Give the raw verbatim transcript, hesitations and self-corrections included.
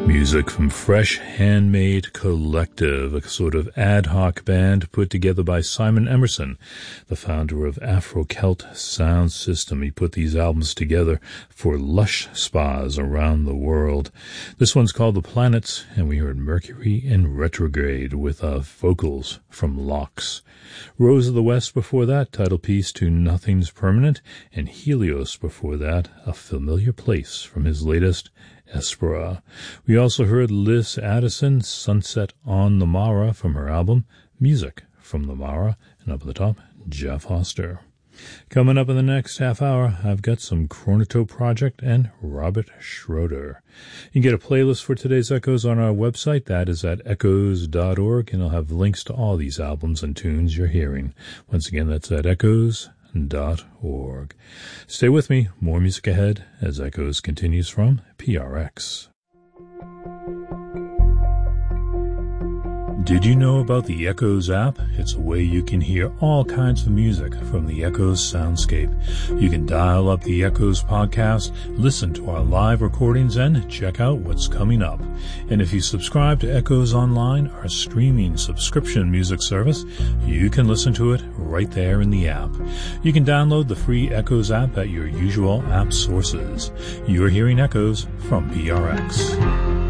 Music from Fresh Handmade Collective, a sort of ad hoc band put together by Simon Emerson, the founder of Afro-Celt Sound System. He put these albums together for lush spas around the world. This one's called The Planets, and we heard Mercury in Retrograde with uh, vocals from Lox. Rose of the West before that, title piece to Nothing's Permanent, and Helios before that, A Familiar Place from his latest Espera. We also heard Liz Addison, Sunset on the Mara from her album Music from the Mara, and up at the top, Jeff Hoster. Coming up in the next half hour, I've got some Chronotope Project and Robert Schroeder. You can get a playlist for today's Echoes on our website. That is at echoes dot org, and I'll have links to all these albums and tunes you're hearing. Once again, that's at echoes dot org. Stay with me. More music ahead as Echoes continues from P R X. Did you know about the Echoes app? It's a way you can hear all kinds of music from the Echoes soundscape. You can dial up the Echoes podcast, listen to our live recordings, and check out what's coming up. And if you subscribe to Echoes Online, our streaming subscription music service, you can listen to it right there in the app. You can download the free Echoes app at your usual app sources. You're hearing Echoes from P R X.